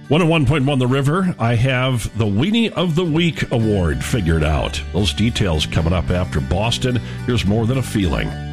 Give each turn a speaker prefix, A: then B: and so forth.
A: 101.1 The River, I have the Weenie of the Week award figured out. Those details coming up after Boston. Here's More Than a Feeling.